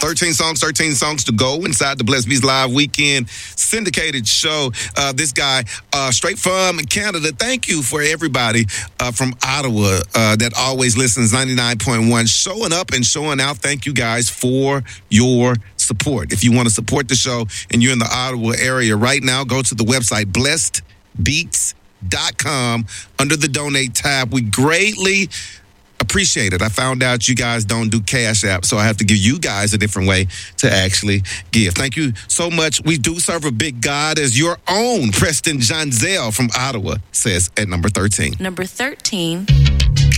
13 songs to go inside the Blessed Beats Live Weekend syndicated show. This guy, straight from Canada. Thank you for everybody from Ottawa that always listens, 99.1, showing up and showing out. Thank you guys for your support. If you want to support the show and you're in the Ottawa area right now, go to the website blessedbeats.com under the donate tab. We greatly appreciate it. I found out you guys don't do Cash App, so I have to give you guys a different way to actually give. Thank you so much. We do serve a big God, as your own Preston John Zell from Ottawa says at number 13. Number 13.